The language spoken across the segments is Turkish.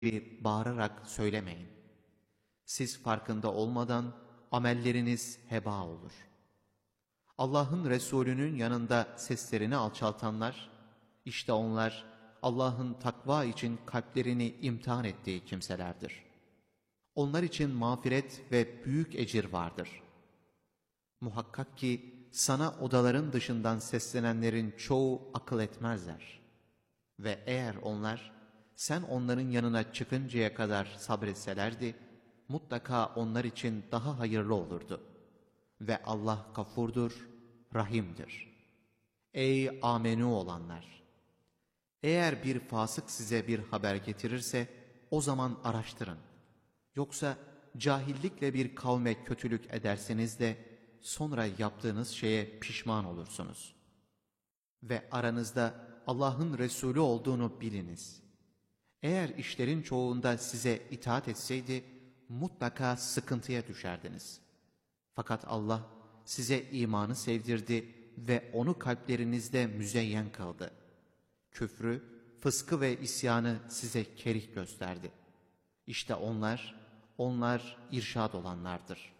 bağırarak söylemeyin. Siz farkında olmadan amelleriniz heba olur. Allah'ın Resulü'nün yanında seslerini alçaltanlar, işte onlar Allah'ın takva için kalplerini imtihan ettiği kimselerdir. Onlar için mağfiret ve büyük ecir vardır. Muhakkak ki sana odaların dışından seslenenlerin çoğu akıl etmezler. Ve eğer onlar, sen onların yanına çıkıncaya kadar sabretselerdi, mutlaka onlar için daha hayırlı olurdu. Ve Allah gafurdur, rahimdir. Ey amenü olanlar! Eğer bir fasık size bir haber getirirse, o zaman araştırın. Yoksa cahillikle bir kavme kötülük ederseniz de, sonra yaptığınız şeye pişman olursunuz. Ve aranızda Allah'ın Resulü olduğunu biliniz. Eğer işlerin çoğunda size itaat etseydi, mutlaka sıkıntıya düşerdiniz. Fakat Allah size imanı sevdirdi ve onu kalplerinizde müzeyyen kıldı. Küfrü, fıskı ve isyanı size kerih gösterdi. İşte onlar irşad olanlardır.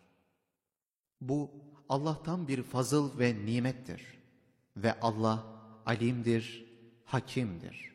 Bu Allah'tan bir fazıl ve nimettir. Ve Allah alimdir, hakimdir.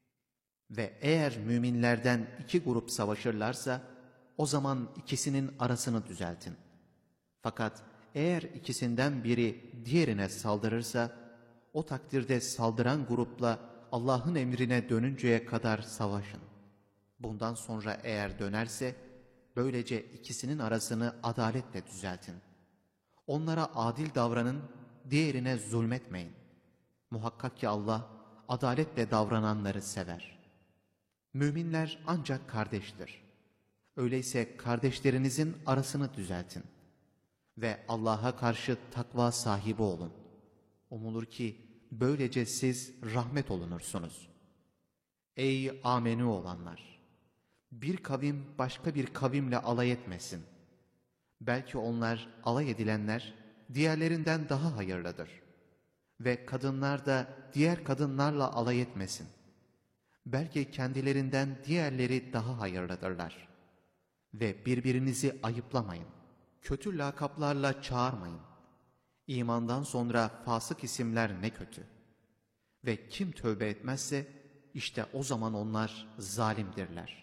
Ve eğer müminlerden iki grup savaşırlarsa, o zaman ikisinin arasını düzeltin. Fakat eğer ikisinden biri diğerine saldırırsa, o takdirde saldıran grupla Allah'ın emrine dönünceye kadar savaşın. Bundan sonra eğer dönerse, böylece ikisinin arasını adaletle düzeltin. Onlara adil davranın, diğerine zulmetmeyin. Muhakkak ki Allah, adaletle davrananları sever. Müminler ancak kardeştir. Öyleyse kardeşlerinizin arasını düzeltin. Ve Allah'a karşı takva sahibi olun. Umulur ki böylece siz rahmet olunursunuz. Ey amenü olanlar! Bir kavim başka bir kavimle alay etmesin. Belki onlar alay edilenler diğerlerinden daha hayırlıdır. Ve kadınlar da diğer kadınlarla alay etmesin. Belki kendilerinden diğerleri daha hayırlıdırlar. Ve birbirinizi ayıplamayın. Kötü lakaplarla çağırmayın. İmandan sonra fasık isimler ne kötü. Ve kim tövbe etmezse işte o zaman onlar zalimdirler.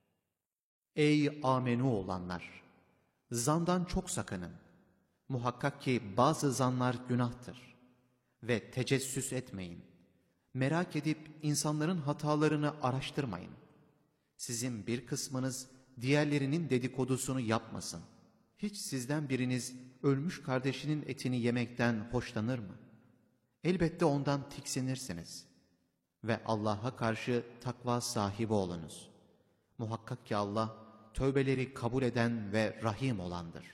Ey amenü olanlar! Zandan çok sakının. Muhakkak ki bazı zanlar günahtır. Ve tecessüs etmeyin. Merak edip insanların hatalarını araştırmayın. Sizin bir kısmınız diğerlerinin dedikodusunu yapmasın. Hiç sizden biriniz ölmüş kardeşinin etini yemekten hoşlanır mı? Elbette ondan tiksinirsiniz. Ve Allah'a karşı takva sahibi olunuz. Muhakkak ki Allah tövbeleri kabul eden ve rahim olandır.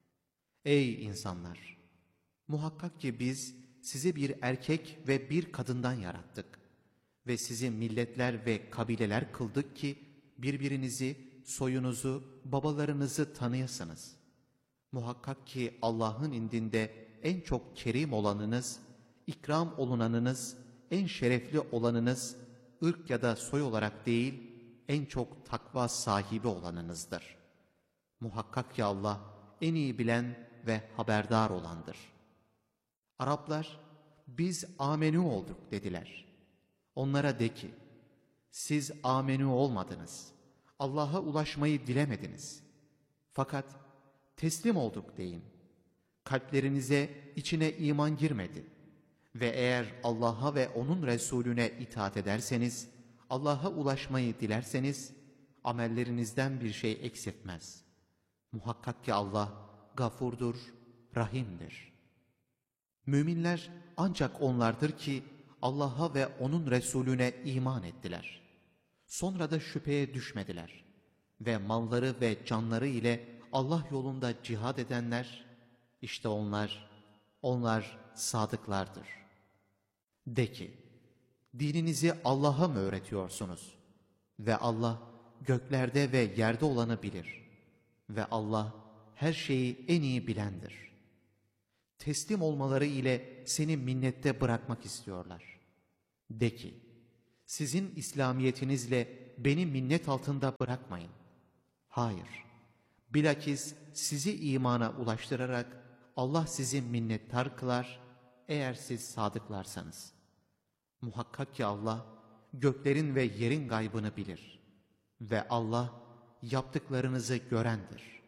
Ey insanlar! Muhakkak ki biz sizi bir erkek ve bir kadından yarattık. Ve sizi milletler ve kabileler kıldık ki birbirinizi, soyunuzu, babalarınızı tanıyasınız. Muhakkak ki Allah'ın indinde en çok kerim olanınız, ikram olunanınız, en şerefli olanınız, ırk ya da soy olarak değil, en çok takva sahibi olanınızdır. Muhakkak ki Allah en iyi bilen ve haberdar olandır. Araplar, biz amenü olduk dediler. Onlara de ki, siz amenü olmadınız. Allah'a ulaşmayı dilemediniz. Fakat teslim olduk deyin. Kalplerinize, içine iman girmedi. Ve eğer Allah'a ve onun Resulüne itaat ederseniz, Allah'a ulaşmayı dilerseniz, amellerinizden bir şey eksiltmez. Muhakkak ki Allah gafurdur, rahimdir. Müminler ancak onlardır ki Allah'a ve onun Resulüne iman ettiler. Sonra da şüpheye düşmediler. Ve malları ve canları ile Allah yolunda cihad edenler, işte onlar sadıklardır. De ki, dininizi Allah'a mı öğretiyorsunuz? Ve Allah göklerde ve yerde olanı bilir. Ve Allah her şeyi en iyi bilendir. Teslim olmaları ile seni minnette bırakmak istiyorlar. De ki, sizin İslamiyetinizle beni minnet altında bırakmayın. Hayır, bilakis sizi imana ulaştırarak Allah sizi minnettar kılar eğer siz sadıklarsanız. Muhakkak ki Allah göklerin ve yerin gaybını bilir ve Allah yaptıklarınızı görendir.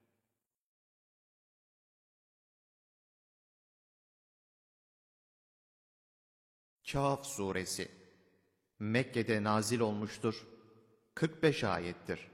Kâf suresi Mekke'de nazil olmuştur. 45 ayettir.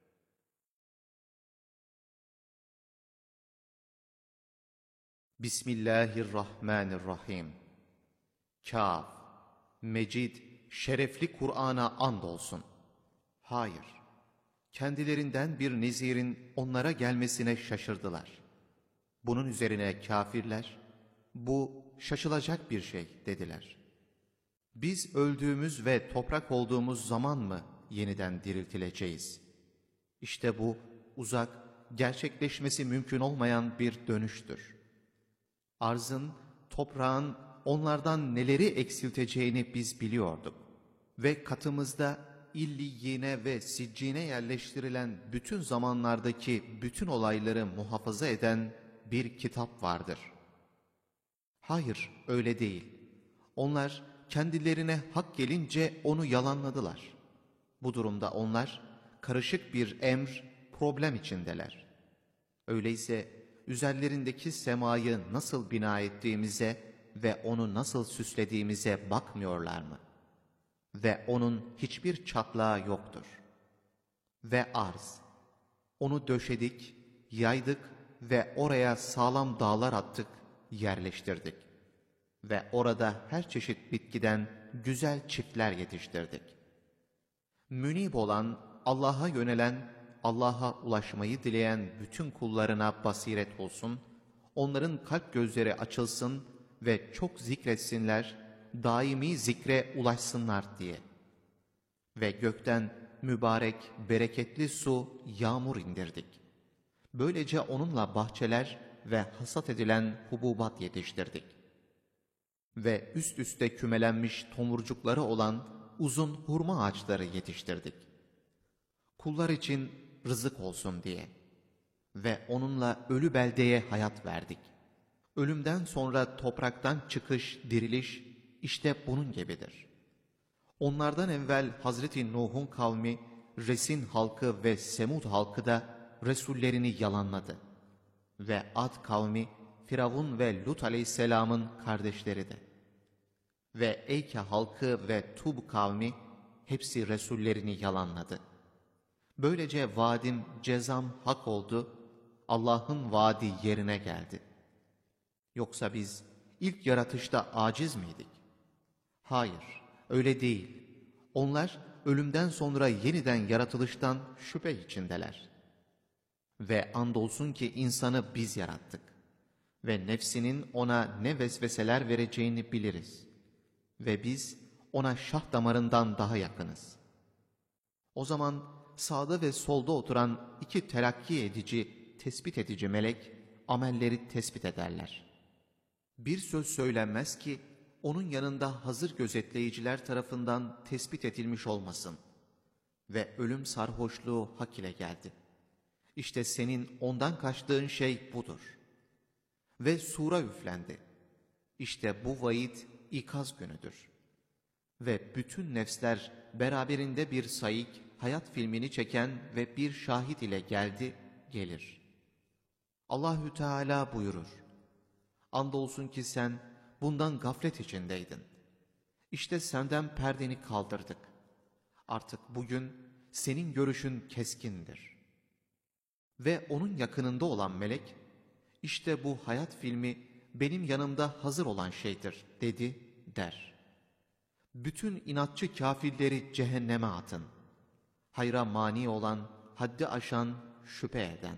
Bismillahirrahmanirrahim. Kâf, Mecid, şerefli Kur'an'a andolsun. Hayır, kendilerinden bir nezirin onlara gelmesine şaşırdılar. Bunun üzerine kâfirler, bu şaşılacak bir şey dediler. Biz öldüğümüz ve toprak olduğumuz zaman mı yeniden diriltileceğiz? İşte bu uzak, gerçekleşmesi mümkün olmayan bir dönüştür. Arzın, toprağın onlardan neleri eksilteceğini biz biliyorduk. Ve katımızda illiyine ve siccine yerleştirilen bütün zamanlardaki bütün olayları muhafaza eden bir kitap vardır. Hayır, öyle değil. Onlar kendilerine hak gelince onu yalanladılar. Bu durumda onlar karışık bir emr, problem içindeler. Öyleyse üzerlerindeki semayı nasıl bina ettiğimize ve onu nasıl süslediğimize bakmıyorlar mı? Ve onun hiçbir çatlağı yoktur. Ve arz, onu döşedik, yaydık ve oraya sağlam dağlar attık, yerleştirdik. Ve orada her çeşit bitkiden güzel çiftler yetiştirdik. Münib olan, Allah'a yönelen, Allah'a ulaşmayı dileyen bütün kullarına basiret olsun, onların kalp gözleri açılsın ve çok zikretsinler, daimi zikre ulaşsınlar diye. Ve gökten mübarek, bereketli su, yağmur indirdik. Böylece onunla bahçeler ve hasat edilen hububat yetiştirdik. Ve üst üste kümelenmiş tomurcukları olan uzun hurma ağaçları yetiştirdik. Kullar için rızık olsun diye. Ve onunla ölü beldeye hayat verdik. Ölümden sonra topraktan çıkış, diriliş işte bunun gibidir. Onlardan evvel Hazreti Nuh'un kavmi, Res'in halkı ve Semud halkı da Resullerini yalanladı. Ve Ad kavmi, Firavun ve Lut aleyhisselamın kardeşleri de. Ve Eyke halkı ve Tub kavmi hepsi Resullerini yalanladı. Böylece vaadim, cezam hak oldu, Allah'ın vaadi yerine geldi. Yoksa biz ilk yaratışta aciz miydik? Hayır, öyle değil. Onlar ölümden sonra yeniden yaratılıştan şüphe içindeler. Ve andolsun ki insanı biz yarattık. Ve nefsinin ona ne vesveseler vereceğini biliriz. Ve biz ona şah damarından daha yakınız. O zaman sağda ve solda oturan iki telakki edici, tespit edici melek, amelleri tespit ederler. Bir söz söylenmez ki, onun yanında hazır gözetleyiciler tarafından tespit edilmiş olmasın. Ve ölüm sarhoşluğu hak ile geldi. İşte senin ondan kaçtığın şey budur. Ve sura üflendi. İşte bu vaid ikaz günüdür. Ve bütün nefsler beraberinde bir sayık, hayat filmini çeken ve bir şahit ile geldi, gelir. Allahü Teala buyurur. Andolsun ki sen bundan gaflet içindeydin. İşte senden perdeni kaldırdık. Artık bugün senin görüşün keskindir. Ve onun yakınında olan melek, işte bu hayat filmi benim yanımda hazır olan şeydir dedi, der. Bütün inatçı kâfirleri cehenneme atın. Hayra mani olan, haddi aşan, şüphe eden.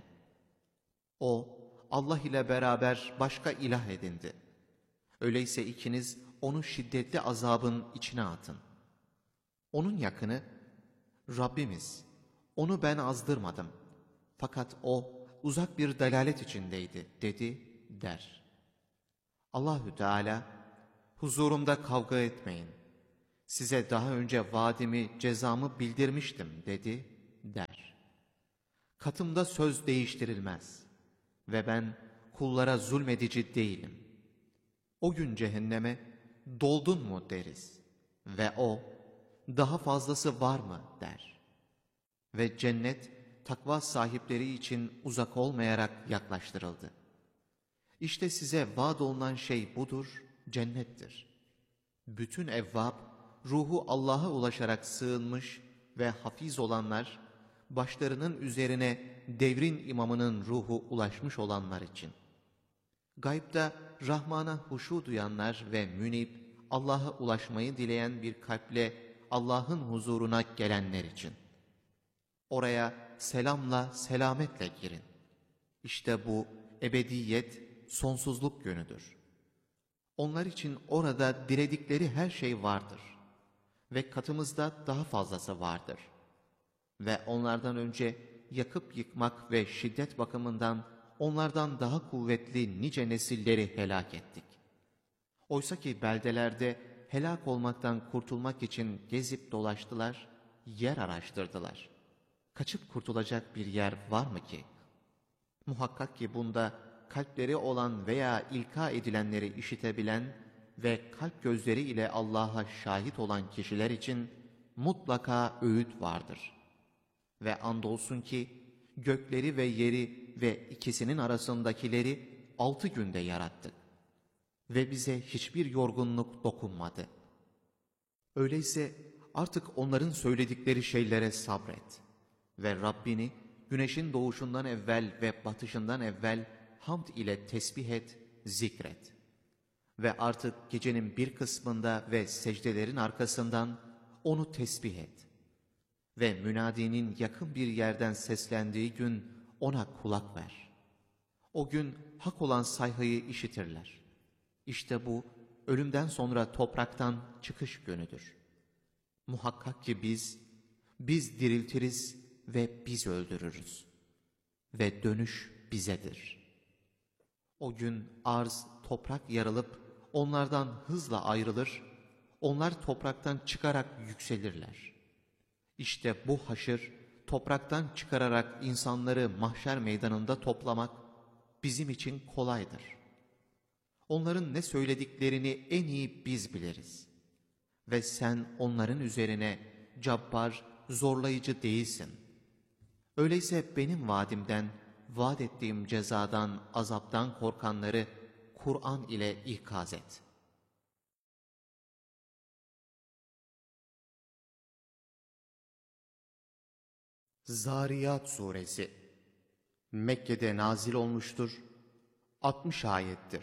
O, Allah ile beraber başka ilah edindi. Öyleyse ikiniz onu şiddetli azabın içine atın. Onun yakını, Rabbimiz, onu ben azdırmadım. Fakat o uzak bir dalalet içindeydi dedi, der. Allahü Teala, huzurumda kavga etmeyin. Size daha önce vaadimi, cezamı bildirmiştim dedi, der. Katımda söz değiştirilmez ve ben kullara zulmedici değilim. O gün cehenneme doldun mu deriz ve o daha fazlası var mı der. Ve cennet takva sahipleri için uzak olmayarak yaklaştırıldı. İşte size vaat olunan şey budur, cennettir. Bütün evvab, ruhu Allah'a ulaşarak sığınmış ve hafiz olanlar, başlarının üzerine devrin imamının ruhu ulaşmış olanlar için. Gaybda Rahman'a huşu duyanlar ve münib, Allah'a ulaşmayı dileyen bir kalple Allah'ın huzuruna gelenler için. Oraya selamla, selametle girin. İşte bu ebediyet, sonsuzluk günüdür. Onlar için orada diledikleri her şey vardır. Ve katımızda daha fazlası vardır. Ve onlardan önce yakıp yıkmak ve şiddet bakımından onlardan daha kuvvetli nice nesilleri helak ettik. Oysa ki beldelerde helak olmaktan kurtulmak için gezip dolaştılar, yer araştırdılar. Kaçıp kurtulacak bir yer var mı ki? Muhakkak ki bunda kalpleri olan veya ilka edilenleri işitebilen ve kalp gözleri ile Allah'a şahit olan kişiler için mutlaka öğüt vardır. Ve andolsun ki gökleri ve yeri ve ikisinin arasındakileri 6 günde yarattık. Ve bize hiçbir yorgunluk dokunmadı. Öyleyse artık onların söyledikleri şeylere sabret. Ve Rabbini güneşin doğuşundan evvel ve batışından evvel hamd ile tesbih et, zikret. Ve artık gecenin bir kısmında ve secdelerin arkasından onu tesbih et. Ve münadinin yakın bir yerden seslendiği gün ona kulak ver. O gün hak olan sayhayı işitirler. İşte bu ölümden sonra topraktan çıkış günüdür. Muhakkak ki biz diriltiriz ve biz öldürürüz. Ve dönüş bizedir. O gün arz, toprak yarılıp onlardan hızla ayrılır, onlar topraktan çıkarak yükselirler. İşte bu haşır, topraktan çıkararak insanları mahşer meydanında toplamak bizim için kolaydır. Onların ne söylediklerini en iyi biz biliriz. Ve sen onların üzerine cabbar, zorlayıcı değilsin. Öyleyse benim vaadimden, vaat ettiğim cezadan, azaptan korkanları Kur'an ile ikaz et. Zariyat Suresi Mekke'de nazil olmuştur, 60 ayettir.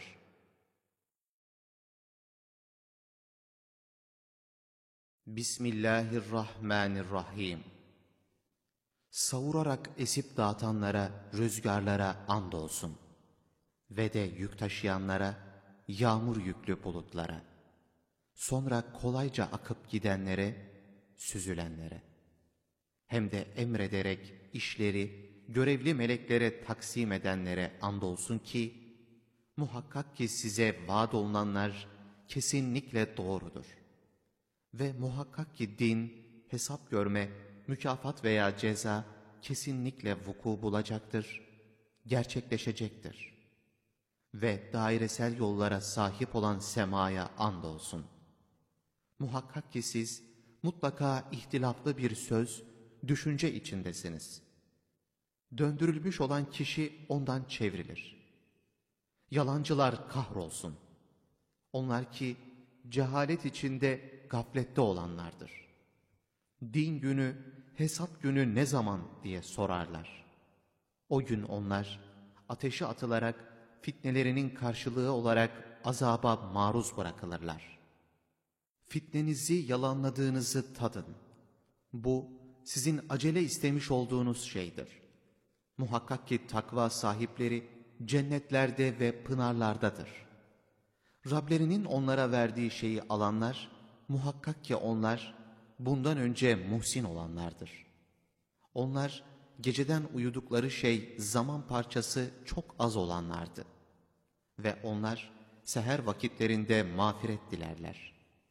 Bismillahirrahmanirrahim. Savurarak esip dağıtanlara, rüzgarlara andolsun. Ve de yük taşıyanlara, yağmur yüklü bulutlara. Sonra kolayca akıp gidenlere, süzülenlere. Hem de emrederek işleri görevli meleklere taksim edenlere andolsun ki, muhakkak ki size vaat olunanlar kesinlikle doğrudur. Ve muhakkak ki din, hesap görme, mükafat veya ceza kesinlikle vuku bulacaktır, gerçekleşecektir. Ve dairesel yollara sahip olan semaya andolsun. Muhakkak ki siz mutlaka ihtilaflı bir söz, düşünce içindesiniz. Döndürülmüş olan kişi ondan çevrilir. Yalancılar kahrolsun. Onlar ki cehalet içinde gaflette olanlardır. Din günü, hesap günü ne zaman diye sorarlar. O gün onlar ateşe atılarak fitnelerinin karşılığı olarak azaba maruz bırakılırlar. Fitnenizi yalanladığınızı tadın. Bu sizin acele istemiş olduğunuz şeydir. Muhakkak ki takva sahipleri cennetlerde ve pınarlardadır. Rablerinin onlara verdiği şeyi alanlar, muhakkak ki onlar bundan önce muhsin olanlardır. Onlar geceden uyudukları şey zaman parçası çok az olanlardı. Ve onlar seher vakitlerinde mağfiret dilerler.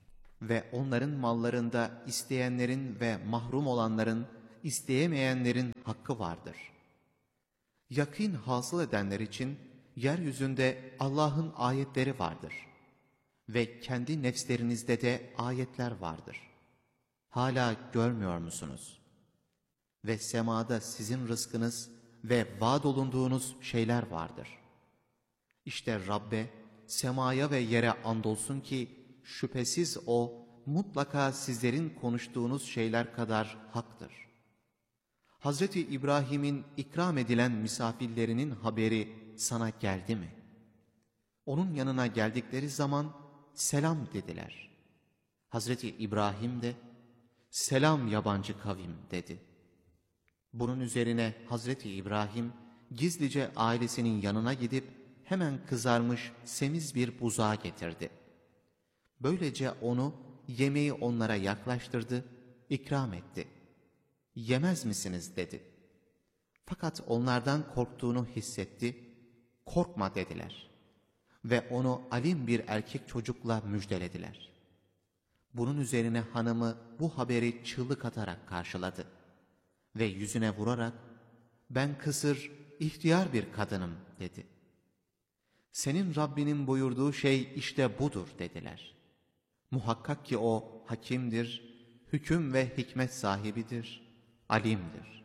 ve onların mallarında isteyenlerin ve mahrum olanların, isteyemeyenlerin hakkı vardır. Yakîn hasıl edenler için yeryüzünde Allah'ın ayetleri vardır. Ve kendi nefslerinizde de ayetler vardır. Hala görmüyor musunuz? Ve semada sizin rızkınız ve vaad olunduğunuz şeyler vardır. İşte Rabbe, semaya ve yere andolsun ki, şüphesiz O, mutlaka sizlerin konuştuğunuz şeyler kadar haktır. Hazreti İbrahim'in ikram edilen misafirlerinin haberi sana geldi mi? Onun yanına geldikleri zaman, selam dediler. Hazreti İbrahim de, selam yabancı kavim dedi. Bunun üzerine Hazreti İbrahim, gizlice ailesinin yanına gidip, hemen kızarmış semiz bir buzağı getirdi. Böylece onu, yemeği onlara yaklaştırdı, ikram etti. Yemez misiniz dedi. Fakat onlardan korktuğunu hissetti, korkma dediler. Ve onu alim bir erkek çocukla müjdelediler. Bunun üzerine hanımı bu haberi çığlık atarak karşıladı. Ve yüzüne vurarak, ben kısır, ihtiyar bir kadınım dedi. Senin Rabbinin buyurduğu şey işte budur dediler. Muhakkak ki O hakimdir, hüküm ve hikmet sahibidir, alimdir.